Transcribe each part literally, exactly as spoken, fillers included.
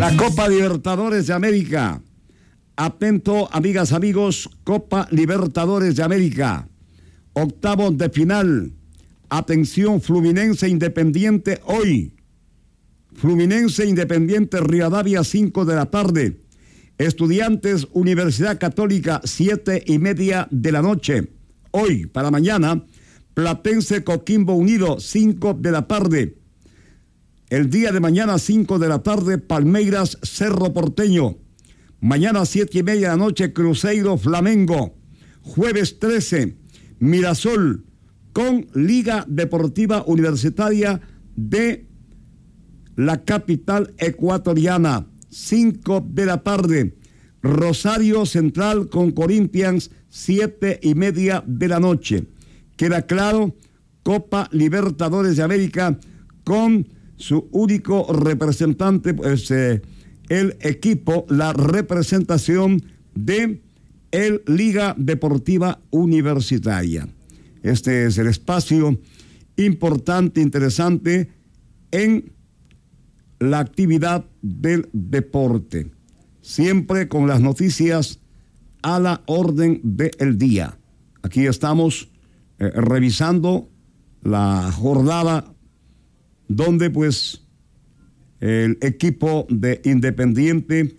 La Copa Libertadores de América. Atento, amigas, amigos, Copa Libertadores de América. Octavos de final. Atención, Fluminense Independiente hoy. Fluminense Independiente Rivadavia, cinco de la tarde. Estudiantes Universidad Católica, siete y media de la noche. Hoy, para mañana, Platense Coquimbo Unido, cinco de la tarde. El día de mañana, cinco de la tarde, Palmeiras Cerro Porteño. Mañana, siete y media de la noche, Cruzeiro Flamengo. Jueves trece, Mirasol con Liga Deportiva Universitaria de la capital ecuatoriana. cinco de la tarde, Rosario Central con Corinthians, siete y media de la noche. Queda claro, Copa Libertadores de América con su único representante, pues eh, el equipo, la representación de el Liga Deportiva Universitaria. Este es el espacio importante, interesante en la actividad del deporte. Siempre con las noticias a la orden del día. Aquí estamos eh, revisando la jornada donde pues el equipo de Independiente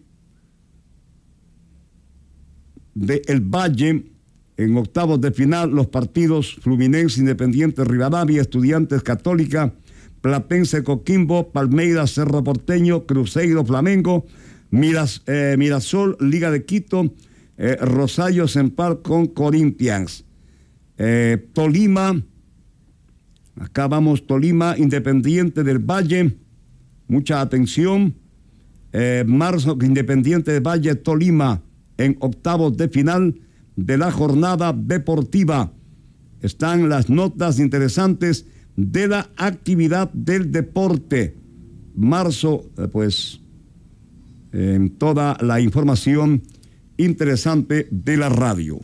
de El Valle en octavos de final, los partidos Fluminense Independiente Rivadavia, Estudiantes Católica, Platense Coquimbo, Palmeiras Cerro Porteño, Cruzeiro Flamengo, Miras, eh, Mirasol Liga de Quito, eh, Rosario Central con Corinthians, eh, Tolima. Acá vamos, Tolima, Independiente del Valle, mucha atención, eh, marzo, Independiente del Valle, Tolima, en octavos de final de la jornada deportiva. Están las notas interesantes de la actividad del deporte. Marzo, eh, pues, en eh, toda la información interesante de la radio.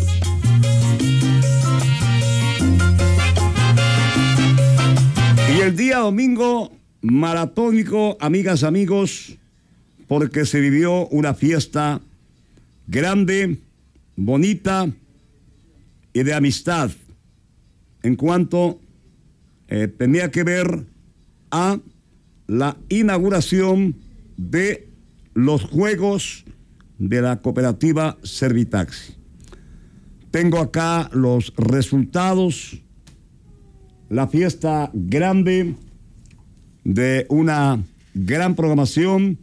Y el día domingo, maratónico, amigas, amigos, porque se vivió una fiesta grande, bonita y de amistad, en cuanto eh, tenía que ver a la inauguración de los Juegos de la cooperativa Servitaxi. Tengo acá los resultados. La fiesta grande de una gran programación,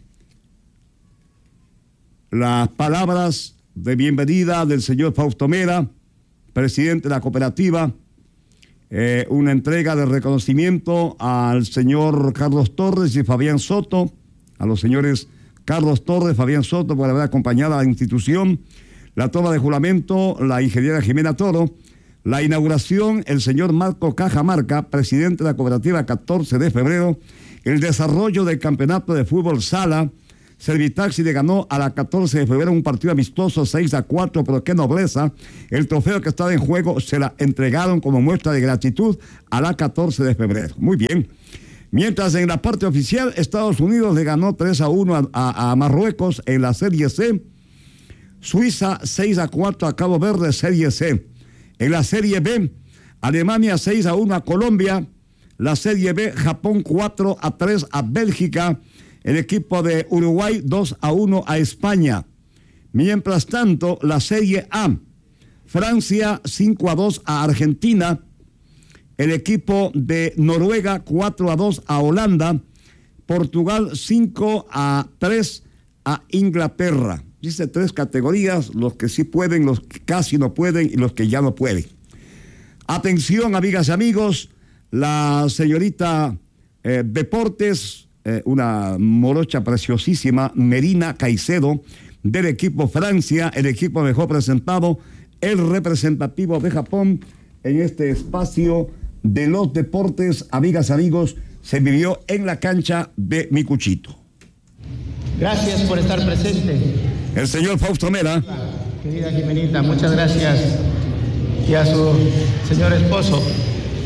las palabras de bienvenida del señor Fausto Mera, presidente de la cooperativa, eh, una entrega de reconocimiento al señor Carlos Torres y Fabián Soto, a los señores Carlos Torres, Fabián Soto, por haber acompañado a la institución, la toma de juramento, la ingeniera Jimena Toro, la inauguración, el señor Marco Cajamarca, presidente de la cooperativa catorce de febrero, el desarrollo del campeonato de fútbol sala. Servitaxi le ganó a la catorce de febrero un partido amistoso seis a cuatro, pero qué nobleza. El trofeo que estaba en juego se la entregaron como muestra de gratitud a la catorce de febrero. Muy bien. Mientras en la parte oficial, Estados Unidos le ganó tres a uno a, a, a Marruecos en la Serie C. Suiza seis a cuatro a Cabo Verde, Serie C. En la Serie B, Alemania seis a uno a Colombia. La Serie B, Japón cuatro a tres a Bélgica. El equipo de Uruguay dos a uno a España. Mientras tanto, la Serie A, Francia cinco a dos a Argentina. El equipo de Noruega cuatro a dos a Holanda. Portugal cinco a tres a Inglaterra. Dice tres categorías, los que sí pueden, los que casi no pueden y los que ya no pueden. Atención, amigas y amigos, la señorita eh, Deportes, eh, una morocha preciosísima, Merina Caicedo, del equipo Francia, el equipo mejor presentado, el representativo de Japón en este espacio de los deportes, amigas y amigos, se vivió en la cancha de Micuchito. Gracias por estar presente. El señor Fausto Mera. Querida Jimenita, muchas gracias. Y a su señor esposo,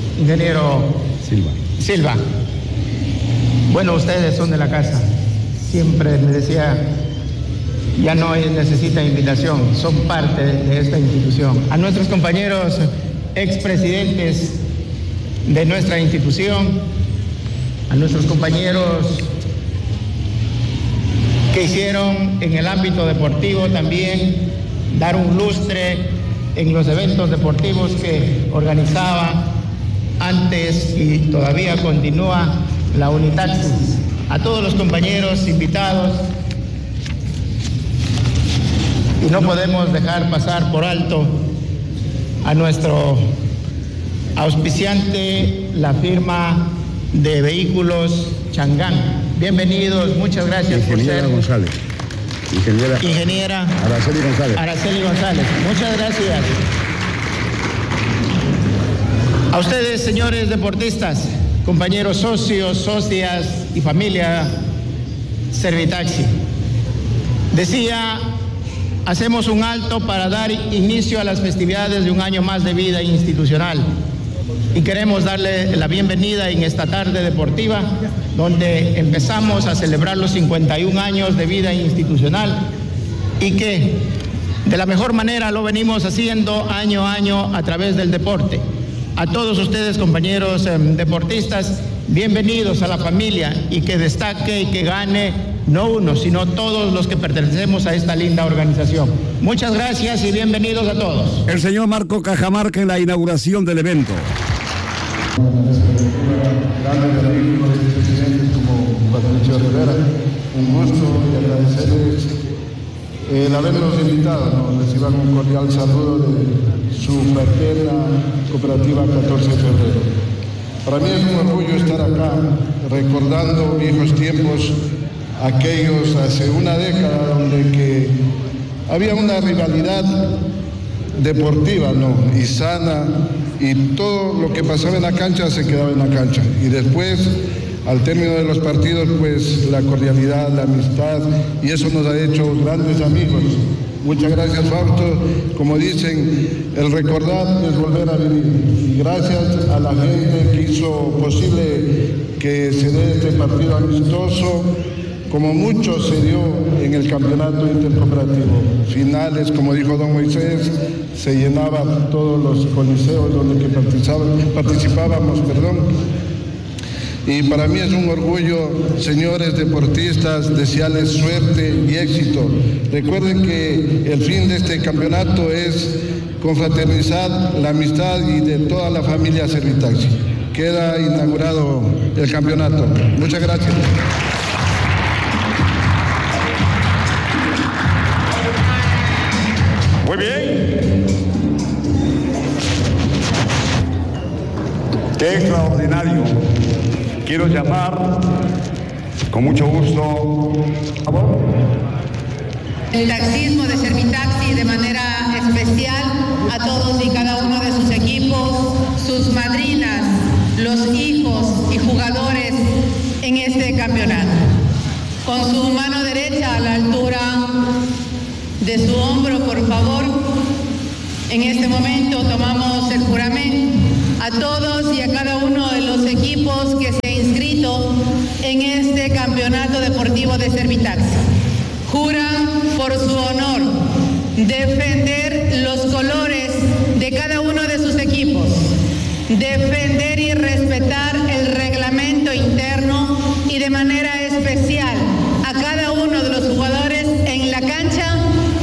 ingeniero Silva. Silva. Bueno, ustedes son de la casa. siempre me decía, ya no necesita invitación, son parte de esta institución. A nuestros compañeros expresidentes de nuestra institución, a nuestros compañeros que hicieron en el ámbito deportivo también dar un lustre en los eventos deportivos que organizaba antes y todavía continúa la Unitaxis. A todos los compañeros invitados, y no podemos dejar pasar por alto a nuestro auspiciante, la firma de vehículos Changán. Bienvenidos, muchas gracias. Ingeniera por ser... González. Ingeniera, Ingeniera Araceli González. Araceli González. Muchas gracias. A ustedes, señores deportistas, compañeros socios, socias y familia Servitaxi. Decía, hacemos un alto para dar inicio a las festividades de un año más de vida institucional. Y queremos darle la bienvenida en esta tarde deportiva, donde empezamos a celebrar los cincuenta y un años de vida institucional y que de la mejor manera lo venimos haciendo año a año a través del deporte. A todos ustedes, compañeros eh, deportistas, bienvenidos a la familia y que destaque y que gane no uno, sino todos los que pertenecemos a esta linda organización. Muchas gracias y bienvenidos a todos. El señor Marco Cajamarca en la inauguración del evento. Grandes amigos y presidentes como Patricio Rivera, un gusto y agradecerles el habernos invitado, ¿no? Reciban un cordial saludo de su fraterna cooperativa catorce de febrero. Para mí es un orgullo estar acá recordando viejos tiempos, aquellos hace una década donde que había una rivalidad deportiva, ¿no? Y sana, y todo lo que pasaba en la cancha se quedaba en la cancha. Y después, al término de los partidos, pues la cordialidad, la amistad, y eso nos ha hecho grandes amigos. Muchas gracias, Fausto. Como dicen, el recordar es volver a vivir. Y gracias a la gente que hizo posible que se dé este partido amistoso, como mucho se dio en el campeonato intercooperativo. Finales, como dijo don Moisés, se llenaban todos los coliseos donde que participábamos, perdón. Y para mí es un orgullo, señores deportistas, desearles suerte y éxito. Recuerden que el fin de este campeonato es confraternizar la amistad y de toda la familia Servitaxi. Queda inaugurado el campeonato. Muchas gracias. Muy bien. Qué extraordinario. Quiero llamar con mucho gusto. El taxismo de Servitaxi de manera especial a todos y cada uno de sus equipos, sus madrinas, los hijos y jugadores en este campeonato. Con su mano derecha a la altura de su hombro, por favor. En este momento tomamos el juramento a todos y a cada uno de los equipos que se ha inscrito en este campeonato deportivo de Servitaxi. Juran por su honor defender los colores de cada uno de sus equipos, defender y respetar el reglamento interno y de manera especial a cada uno de los jugadores en la cancha.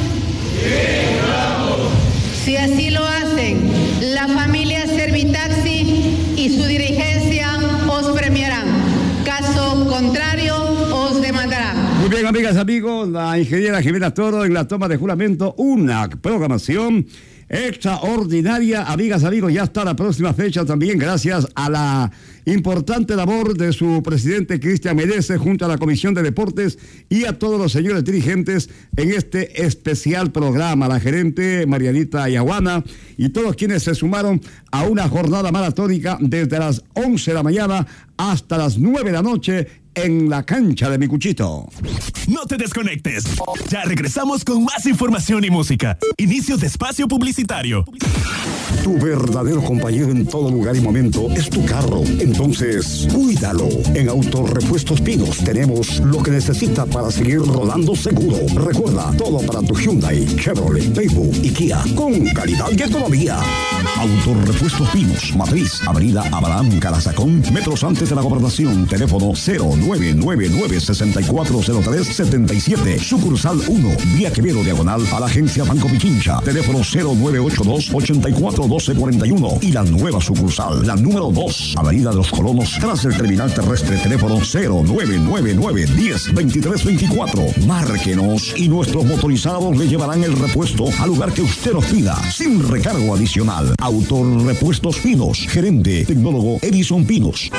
Si así lo hacen, la familia Servitaxi y su dirigencia os premiarán. Caso contrario, os demandarán. Muy bien, amigas, amigos, la ingeniera Jimena Toro en la toma de juramento, una programación extraordinaria. Amigas, amigos, ya está la próxima fecha también, gracias a la importante labor de su presidente Cristian Meneses junto a la Comisión de Deportes y a todos los señores dirigentes en este especial programa, la gerente Marianita Yaguana y todos quienes se sumaron a una jornada maratónica desde las once de la mañana hasta las nueve de la noche en la cancha de mi Cuchito. No te desconectes. Ya regresamos con más información y música. Inicio de espacio publicitario. Tu verdadero compañero en todo lugar y momento es tu carro. Entonces, cuídalo. En Autorepuestos Pinos tenemos lo que necesita para seguir rodando seguro. Recuerda, todo para tu Hyundai, Chevrolet, Daewoo y Kia, con calidad y economía. Autorepuestos Pinos, Matriz, Avenida Abraham Calazacón, metros antes de la Gobernación. Teléfono cero nueve nueve nueve, seis cuatro cero tres, siete siete. Sucursal uno, Vía Quevedo Diagonal a la Agencia Banco Pichincha. Teléfono cero nueve ocho dos, ocho cuatro uno dos cuatro uno. Y la nueva sucursal, la número dos, Avenida de los Colonos, tras el terminal terrestre. Teléfono cero nueve nueve nueve, diez, veintitrés veinticuatro. Márquenos y nuestros motorizados le llevarán el repuesto al lugar que usted nos pida, sin recargo adicional. Autorepuestos Pinos, gerente tecnólogo Edison Pinos.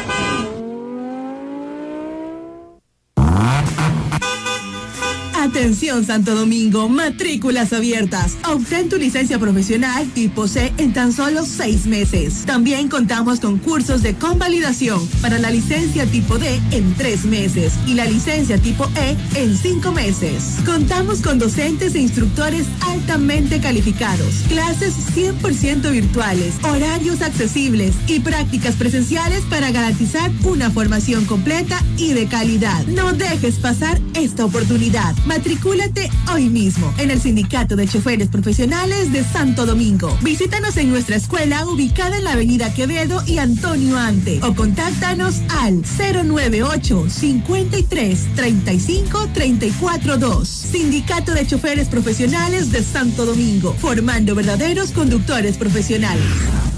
Atención Santo Domingo, matrículas abiertas. Obtén tu licencia profesional tipo C en tan solo seis meses. También contamos con cursos de convalidación para la licencia tipo D en tres meses y la licencia tipo E en cinco meses. Contamos con docentes e instructores altamente calificados, clases cien por ciento virtuales, horarios accesibles y prácticas presenciales para garantizar una formación completa y de calidad. No dejes pasar esta oportunidad. Matricúlate hoy mismo en el Sindicato de Choferes Profesionales de Santo Domingo. Visítanos en nuestra escuela ubicada en la Avenida Quevedo y Antonio Ante o contáctanos al cero nueve ocho, cincuenta y tres, treinta y cinco, treinta y cuatro dos. Sindicato de Choferes Profesionales de Santo Domingo, formando verdaderos conductores profesionales.